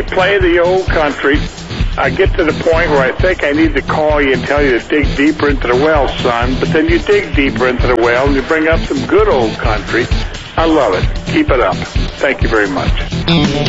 play the old country, I get to the point where I think I need to call you and tell you to dig deeper into the well, son. But then you dig deeper into the well and you bring up some good old country. I love it. Keep it up. Thank you very much.